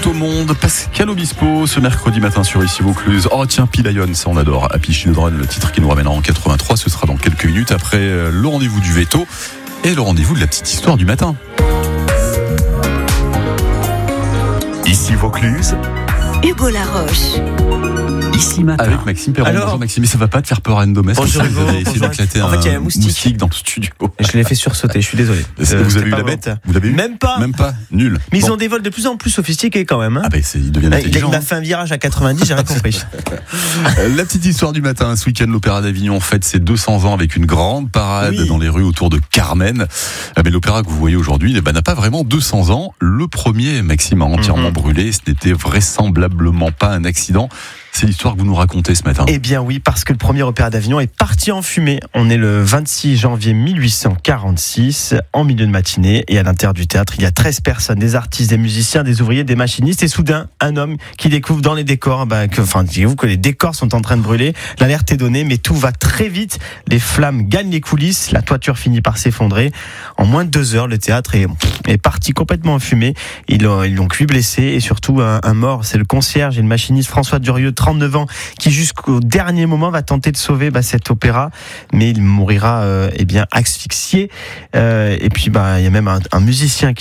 au monde, Pascal Obispo, ce mercredi matin sur Ici Vaucluse. Oh tiens, Pilayon, ça on adore. Happy Children, le titre qui nous ramène en 83, ce sera dans quelques minutes après le rendez-vous du veto et le rendez-vous de la petite histoire du matin. Ici Vaucluse, Hugo Laroche. Ici matin. Avec Maxime Perron. Alors, bonjour Maxime, ça va pas te faire peur à une domestique? Bonjour Hugo. Vous avez essayé d'éclater En fait, il y a un un moustique dans le studio. Et je l'ai fait sursauter, je suis désolé. Vous avez C'était eu pas la bête? volontaire. Vous l'avez eu? Même pas. Même pas. Nul. Mais Bon. ils ont des vols de plus en plus sophistiqués quand même. Hein. Ah ben ils deviennent Il intelligents. m'a fait un virage à 90, j'ai rien compris. La petite histoire du matin, ce week-end, l'Opéra d'Avignon fête ses 200 ans avec une grande parade Oui. dans les rues autour de Carmen. Mais l'opéra que vous voyez aujourd'hui n'a pas vraiment 200 ans. Le premier, Maxime, a entièrement brûlé. Ce n'était vraisemblablement pas un accident. C'est l'histoire que vous nous racontez ce matin. Eh bien oui, parce que le premier opéra d'Avignon est parti en fumée. On est le 26 janvier 1846, en milieu de matinée, et à l'intérieur du théâtre, il y a 13 personnes, des artistes, des musiciens, des ouvriers, des machinistes, et soudain, un homme qui découvre dans les décors, que les décors sont en train de brûler. L'alerte est donnée, mais tout va très vite. Les flammes gagnent les coulisses, la toiture finit par s'effondrer. En moins de 2 heures, le théâtre est parti complètement en fumée. Ils ont 8 blessés, et surtout un mort. C'est le concierge et le machiniste François Durieux, 39 ans, qui jusqu'au dernier moment va tenter de sauver cet opéra, mais il mourira asphyxié. Et puis il y a même un musicien qui